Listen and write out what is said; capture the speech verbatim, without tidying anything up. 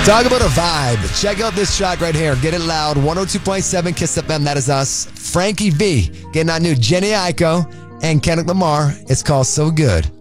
Talk about a vibe. Check out this track right here. Get it loud. one oh two point seven Kiss F M. That is us. Frankie V. Getting out new Jenny Aiko and Kendrick Lamar. It's called So Good.